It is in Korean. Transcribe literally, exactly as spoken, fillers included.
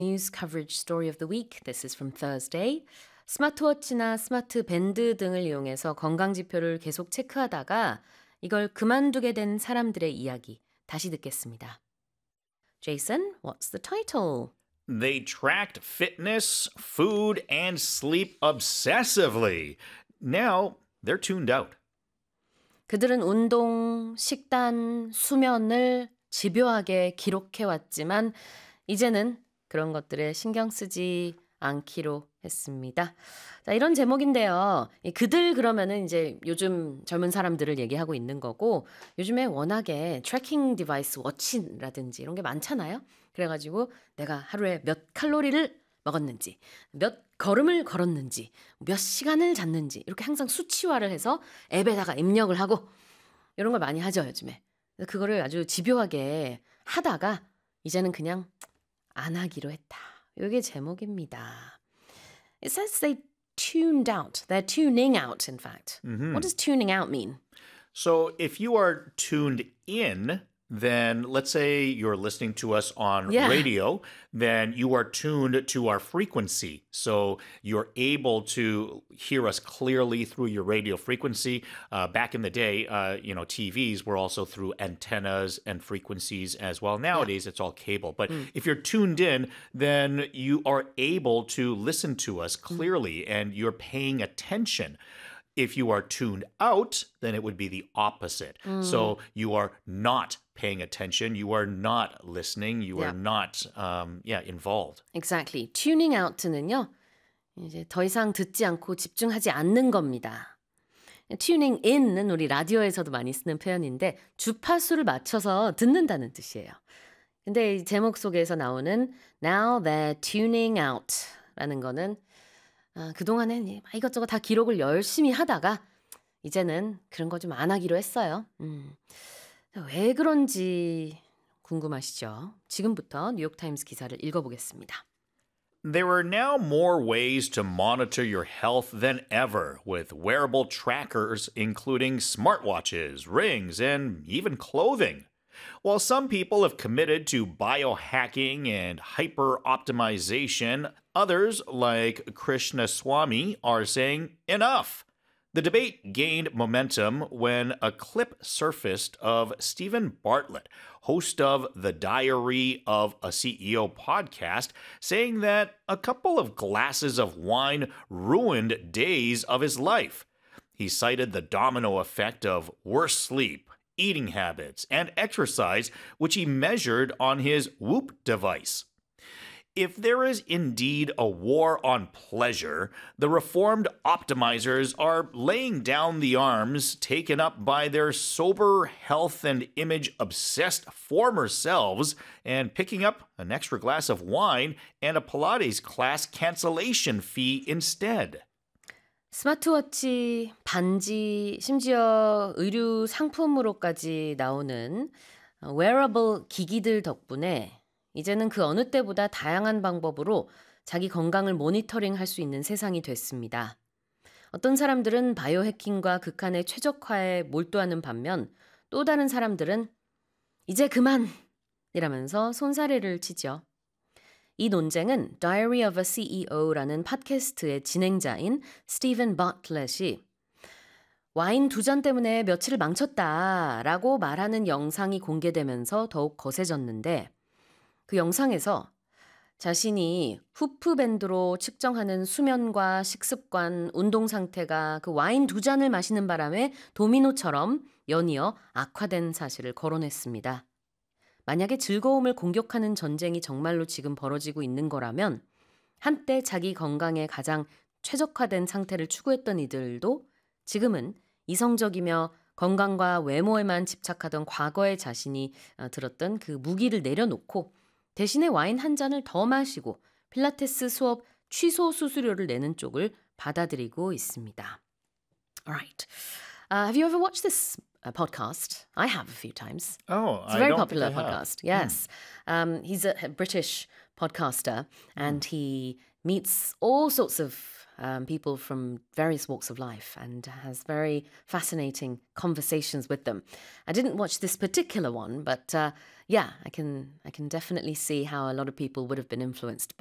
News coverage story of the week. This is from Thursday. 스마트워치나 스마트 밴드 등을 이용해서 건강 지표를 계속 체크하다가 이걸 그만두게 된 사람들의 이야기 다시 듣겠습니다. Jason, what's the title? They tracked fitness, food, and sleep obsessively. Now they're tuned out. 그들은 운동, 식단, 수면을 집요하게 기록해왔지만 이제는 그런 것들에 신경 쓰지 않기로 했습니다. 자, 이런 제목인데요. 이 그들 그러면은 이제 요즘 젊은 사람들을 얘기하고 있는 거고 요즘에 워낙에 트래킹 디바이스 워치라든지 이런 게 많잖아요. 그래가지고 내가 하루에 몇 칼로리를 먹었는지, 몇 걸음을 걸었는지, 몇 시간을 잤는지 이렇게 항상 수치화를 해서 앱에다가 입력을 하고 이런 걸 많이 하죠, 요즘에. 그거를 아주 집요하게 하다가 이제는 그냥 안 하기로 했다. 이게 제목입니다. It says they tuned out. They're tuning out, in fact. Mm-hmm. What does tuning out mean? So if you are tuned in, then let's say you're listening to us on Yeah. radio, then you are tuned to our frequency. So you're able to hear us clearly through your radio frequency. Uh, back in the day, uh, you know, T Vs were also through antennas and frequencies as well. Nowadays, yeah. It's all cable. But mm. if you're tuned in, then you are able to listen to us clearly mm. and you're paying attention. If you are tuned out, then it would be the opposite. Mm. So you are not paying attention. You are not listening. You yeah. are not, um, yeah, involved. Exactly. Tuning out는요, 이제 더 이상 듣지 않고 집중하지 않는 겁니다. Tuning in은 우리 라디오에서도 많이 쓰는 표현인데 주파수를 맞춰서 듣는다는 뜻이에요. 근데 이 제목 속에서 나오는 Now they're tuning out라는 거는 아, 그동안엔 이것저것 다 기록을 열심히 하다가 이제는 그런 거 좀 안 하기로 했어요. 음. 왜 그런지 궁금하시죠? 지금부터 뉴욕타임스 기사를 읽어보겠습니다. There are now more ways to monitor your health than ever with wearable trackers, including smartwatches, rings, and even clothing. While some people have committed to biohacking and hyper-optimization, others, like Krishna Swami, are saying enough. The debate gained momentum when a clip surfaced of Stephen Bartlett, host of The Diary of a C E O podcast, saying that a couple of glasses of wine ruined days of his life. He cited the domino effect of worse sleep, eating habits, and exercise, which he measured on his Whoop device. If there is indeed a war on pleasure, the reformed optimizers are laying down the arms taken up by their sober, health and image-obsessed former selves and picking up an extra glass of wine and a Pilates class cancellation fee instead. 스마트워치, 반지, 심지어 의류 상품으로까지 나오는 wearable 기기들 덕분에 이제는 그 어느 때보다 다양한 방법으로 자기 건강을 모니터링 할 수 있는 세상이 됐습니다. 어떤 사람들은 바이오 해킹과 극한의 최적화에 몰두하는 반면 또 다른 사람들은 이제 그만! 이라면서 손사래를 치죠. 이 논쟁은 Diary of a 씨이오라는 팟캐스트의 진행자인 스티븐 버틀렛이 와인 두 잔 때문에 며칠을 망쳤다라고 말하는 영상이 공개되면서 더욱 거세졌는데 그 영상에서 자신이 후프밴드로 측정하는 수면과 식습관, 운동 상태가 그 와인 두 잔을 마시는 바람에 도미노처럼 연이어 악화된 사실을 거론했습니다. 만약에 즐거움을 공격하는 전쟁이 정말로 지금 벌어지고 있는 거라면 한때 자기 건강에 가장 최적화된 상태를 추구했던 이들도 지금은 이성적이며 건강과 외모에만 집착하던 과거의 자신이 들었던 그 무기를 내려놓고 대신에 와인 한 잔을 더 마시고 필라테스 수업 취소 수수료를 내는 쪽을 받아들이고 있습니다. Alright. Uh, have you ever watched this uh, podcast? I have a few times. Oh, It's a I very don't popular think I have. podcast. Yes. Hmm. Um, he's a, a British podcaster, and he meets all sorts of um, people from various walks of life and has very fascinating conversations with them. I didn't watch this particular one, but uh, yeah, I can I can definitely see how a lot of people would have been influenced